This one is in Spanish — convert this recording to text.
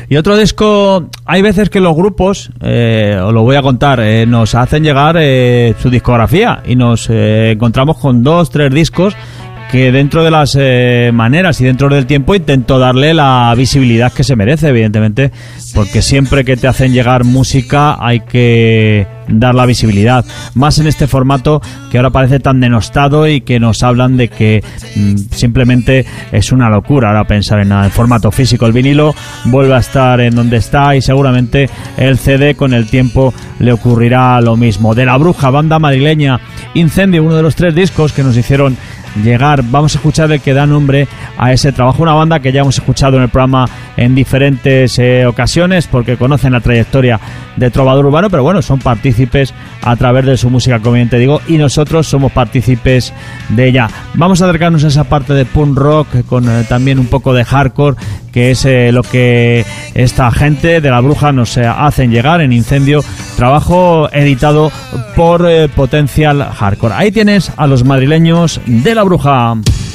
Y otro disco, hay veces que los grupos, os lo voy a contar, nos hacen llegar su discografía y nos encontramos con 2-3 discos que dentro de las maneras y dentro del tiempo intento darle la visibilidad que se merece, evidentemente, porque siempre que te hacen llegar música hay que dar la visibilidad, más en este formato que ahora parece tan denostado y que nos hablan de que simplemente es una locura ahora pensar en el formato físico. El vinilo vuelve a estar en donde está y seguramente el CD con el tiempo le ocurrirá lo mismo. De La Bruja, banda madrileña, Incendio, uno de los 3 discos que nos hicieron llegar. Vamos a escuchar el que da nombre a ese trabajo, una banda que ya hemos escuchado en el programa en diferentes ocasiones porque conocen la trayectoria de Trovador Urbano, pero bueno, son partícipes a través de su música, como bien te digo, y nosotros somos partícipes de ella. Vamos a acercarnos a esa parte de punk rock con también un poco de hardcore, que es lo que esta gente de La Bruja nos hacen llegar en Incendio, trabajo editado por Potential Hardcore. Ahí tienes a los madrileños de La Bruja.